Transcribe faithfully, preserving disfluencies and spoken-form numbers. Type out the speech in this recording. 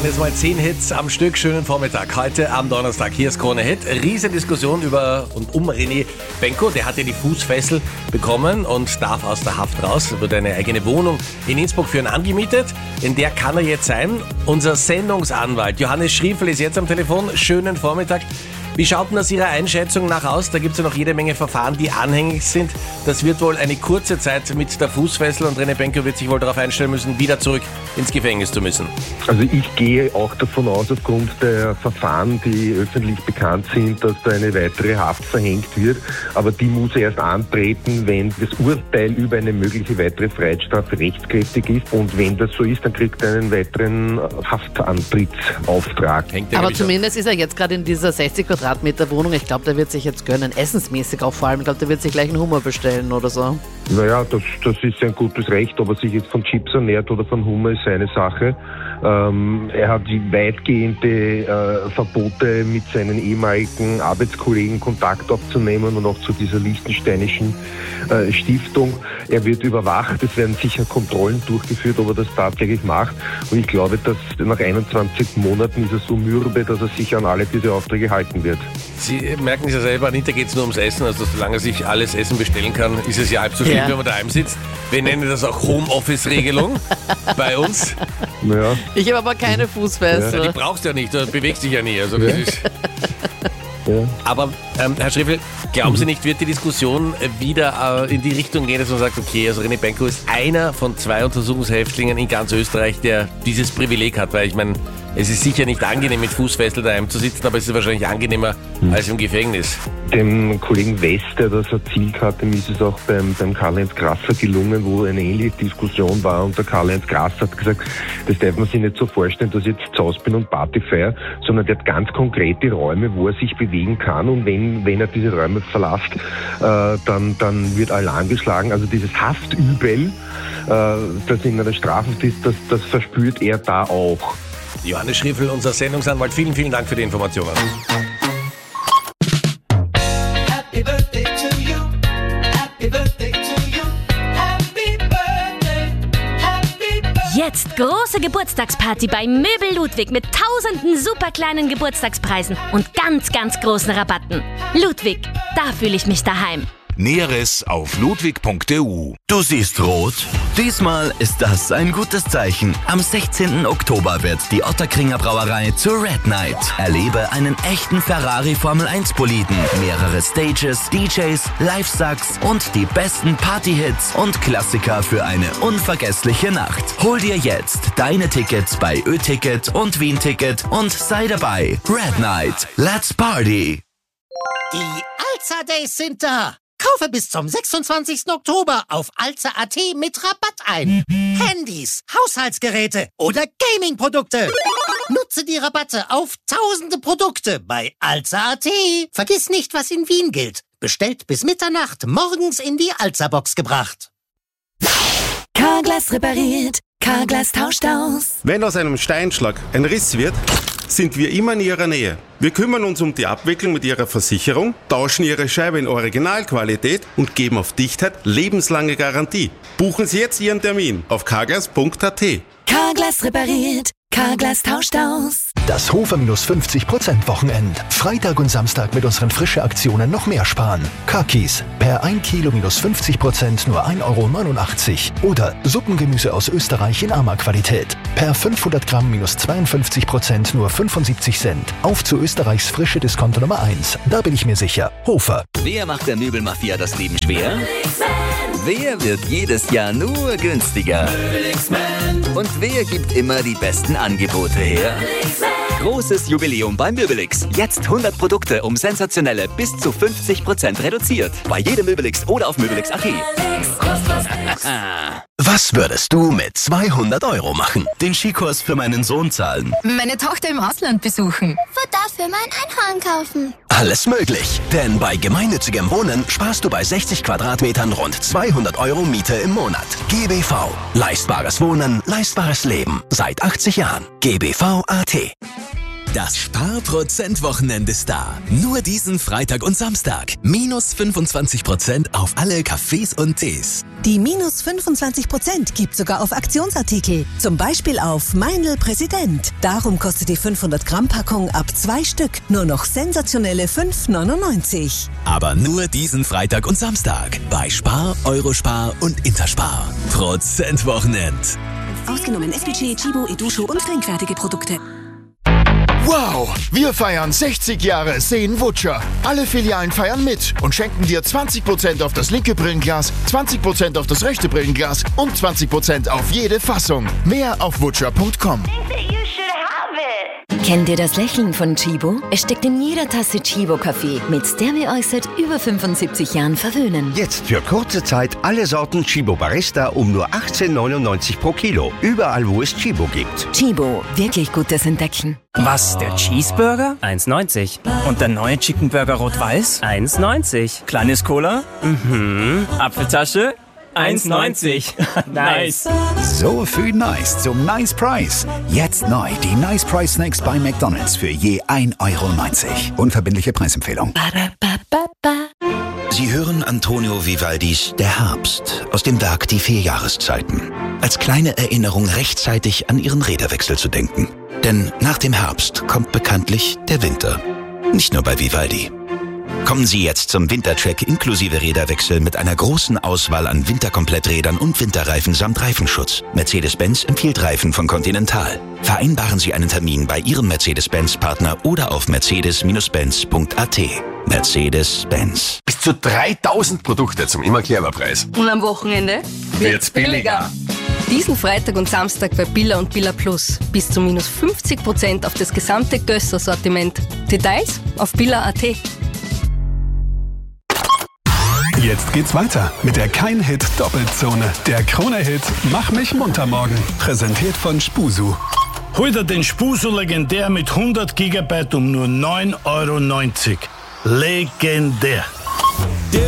Und jetzt mal zehn Hits am Stück. Schönen Vormittag. Heute am Donnerstag. Hier ist Krone Hit. Riesen Diskussion über und um René Benko. Der hat ja die Fußfessel bekommen und darf aus der Haft raus. Er wird eine eigene Wohnung in Innsbruck für ihn angemietet. In der kann er jetzt sein. Unser Sendungsanwalt Johannes Schriefel ist jetzt am Telefon. Schönen Vormittag. Wie schaut denn das Ihrer Einschätzung nach aus? Da gibt es ja noch jede Menge Verfahren, die anhängig sind. Das wird wohl eine kurze Zeit mit der Fußfessel und René Benko wird sich wohl darauf einstellen müssen, wieder zurück ins Gefängnis zu müssen. Also ich gehe auch davon aus, aufgrund der Verfahren, die öffentlich bekannt sind, dass da eine weitere Haft verhängt wird. Aber die muss erst antreten, wenn das Urteil über eine mögliche weitere Freiheitsstrafe rechtskräftig ist. Und wenn das so ist, dann kriegt er einen weiteren Haftantrittsauftrag. Aber zumindest ist er jetzt gerade in dieser sechzig Quadratmeter Wohnung. Ich glaube, der wird sich jetzt gönnen, essensmäßig auch vor allem. Ich glaube, der wird sich gleich einen Hummer bestellen oder so. Naja, das, das ist ein gutes Recht. Ob er sich jetzt von Chips ernährt oder von Hummer, ist seine Sache. Ähm, er hat weitgehende äh, Verbote, mit seinen ehemaligen Arbeitskollegen Kontakt aufzunehmen und auch zu dieser liechtensteinischen äh, Stiftung. Er wird überwacht, es werden sicher Kontrollen durchgeführt, ob er das tatsächlich macht. Und ich glaube, dass nach einundzwanzig Monaten ist er so mürbe, dass er sich an alle diese Aufträge halten wird. Sie merken es ja selber, Anita geht es nur ums Essen, also solange er sich alles Essen bestellen kann, ist es ja halb so schlimm, ja, wenn man daheim sitzt. Wir nennen das auch Homeoffice-Regelung bei uns. Ja. Ich habe aber keine Fußfessel. Ja, die brauchst du ja nicht, du bewegst dich ja nie. Also das ja. ist ja. Aber ähm, Herr Schriefel, glauben Sie nicht, wird die Diskussion wieder äh, in die Richtung gehen, dass man sagt, okay, also René Benko ist einer von zwei Untersuchungshäftlingen in ganz Österreich, der dieses Privileg hat, weil ich meine, es ist sicher nicht angenehm, mit Fußfessel daheim zu sitzen, aber es ist wahrscheinlich angenehmer hm. als im Gefängnis. Dem Kollegen West, der das erzielt hat, dem ist es auch beim, beim Karl-Heinz Grasser gelungen, wo eine ähnliche Diskussion war und der Karl-Heinz Grasser hat gesagt, das darf man sich nicht so vorstellen, dass ich jetzt zu Hause bin und Party feiere, sondern der hat ganz konkrete Räume, wo er sich bewegen kann und wenn, wenn er diese Räume verlässt, äh, dann, dann wird Alarm geschlagen. Also dieses Haftübel, äh, das in einer Strafhaft ist, das, das verspürt er da auch. Johannes Schriefel, unser Sendungsanwalt, vielen, vielen Dank für die Informationen. Happy birthday to you. Happy birthday to you. Happy birthday. Happy birthday. Jetzt große Geburtstagsparty bei Möbel Ludwig mit tausenden super kleinen Geburtstagspreisen und ganz, ganz großen Rabatten. Ludwig, da fühle ich mich daheim. Näheres auf ludwig punkt e u. Du siehst rot? Diesmal ist das ein gutes Zeichen. Am sechzehnten Oktober wird die Ottakringer Brauerei zur Red Night. Erlebe einen echten Ferrari Formel eins Boliden, mehrere Stages, D Js, Live-Sucks und die besten Party-Hits und Klassiker für eine unvergessliche Nacht. Hol dir jetzt deine Tickets bei Ö-Ticket und Wien-Ticket und sei dabei. Red Night. Let's Party! Die Alza Days sind da! Kaufe bis zum sechsundzwanzigsten Oktober auf alza punkt at mit Rabatt ein. Handys, Haushaltsgeräte oder Gaming-Produkte. Nutze die Rabatte auf tausende Produkte bei alza punkt at. Vergiss nicht, was in Wien gilt. Bestellt bis Mitternacht, morgens in die Alza-Box gebracht. Carglass repariert, Carglass tauscht aus. Wenn aus einem Steinschlag ein Riss wird, sind wir immer in Ihrer Nähe. Wir kümmern uns um die Abwicklung mit Ihrer Versicherung, tauschen Ihre Scheibe in Originalqualität und geben auf Dichtheit lebenslange Garantie. Buchen Sie jetzt Ihren Termin auf carglass punkt at. Carglass repariert, Carglass tauscht aus. Das Hofer minus fünfzig Prozent Wochenend. Freitag und Samstag mit unseren frische Aktionen noch mehr sparen. Kakis, per ein Kilo minus fünfzig Prozent nur ein Euro neunundachtzig. Oder Suppengemüse aus Österreich in Ama-Qualität. Per fünfhundert Gramm minus zweiundfünfzig Prozent nur fünfundsiebzig Cent. Auf zu Österreichs frische Discounter Nummer eins. Da bin ich mir sicher. Hofer. Wer macht der Möbelmafia das Leben schwer? Wer wird jedes Jahr nur günstiger? Und wer gibt immer die besten Angebote her? Großes Jubiläum bei Möbelix. Jetzt hundert Produkte um sensationelle bis zu fünfzig Prozent reduziert. Bei jedem Möbelix oder auf Möbelix punkt at. Was würdest du mit zweihundert Euro machen? Den Skikurs für meinen Sohn zahlen. Meine Tochter im Ausland besuchen. Für dafür mein Einhorn kaufen. Alles möglich. Denn bei gemeinnützigem Wohnen sparst du bei sechzig Quadratmetern rund zweihundert Euro Miete im Monat. G B V. Leistbares Wohnen, leistbares Leben. Seit achtzig Jahren. G B V punkt at. Das Spar-Prozent-Wochenende ist da. Nur diesen Freitag und Samstag. Minus fünfundzwanzig Prozent auf alle Kaffees und Tees. Die minus fünfundzwanzig Prozent gibt sogar auf Aktionsartikel. Zum Beispiel auf Meindl Präsident. Darum kostet die fünfhundert Gramm Packung ab zwei Stück nur noch sensationelle fünf neunundneunzig. Aber nur diesen Freitag und Samstag. Bei Spar, Eurospar und Interspar. Prozent-Wochenend. Ausgenommen S P G, Chibo, Edusho und trinkfertige Produkte. Wow, wir feiern sechzig Jahre Seen Wutscher. Alle Filialen feiern mit und schenken dir zwanzig Prozent auf das linke Brillenglas, zwanzig Prozent auf das rechte Brillenglas und zwanzig Prozent auf jede Fassung. Mehr auf wutscher punkt com. Kennt ihr das Lächeln von Chibo? Es steckt in jeder Tasse Chibo-Kaffee, mit der wir euch seit über fünfundsiebzig Jahren verwöhnen. Jetzt für kurze Zeit alle Sorten Chibo Barista um nur achtzehn neunundneunzig pro Kilo. Überall, wo es Chibo gibt. Chibo, wirklich gutes Entdecken. Was, der Cheeseburger? eins neunzig. Und der neue Chicken Burger Rot-Weiß? eins neunzig. Kleines Cola? Mhm. Apfeltasche? eins neunzig. Nice. So viel Nice zum Nice Price. Jetzt neu die Nice Price Snacks bei McDonald's für je ein Euro neunzig. Unverbindliche Preisempfehlung. Sie hören Antonio Vivaldis Der Herbst aus dem Werk Die vier Jahreszeiten. Als kleine Erinnerung rechtzeitig an Ihren Räderwechsel zu denken. Denn nach dem Herbst kommt bekanntlich der Winter. Nicht nur bei Vivaldi. Kommen Sie jetzt zum Wintercheck inklusive Räderwechsel mit einer großen Auswahl an Winterkompletträdern und Winterreifen samt Reifenschutz. Mercedes-Benz empfiehlt Reifen von Continental. Vereinbaren Sie einen Termin bei Ihrem Mercedes-Benz-Partner oder auf mercedes Benz punkt a t. Mercedes-Benz. Bis zu dreitausend Produkte zum Immer-Clever-Preis. Und am Wochenende wird's billiger. Diesen Freitag und Samstag bei Billa und Billa Plus. Bis zu minus fünfzig Prozent auf das gesamte Gösser-Sortiment. Details auf billa punkt a t. Jetzt geht's weiter mit der Kein-Hit-Doppelzone. Der Krone-Hit Mach mich munter morgen. Präsentiert von Spusu. Hol dir den Spusu Legendär mit hundert Gigabyte um nur neun Euro neunzig. Legendär.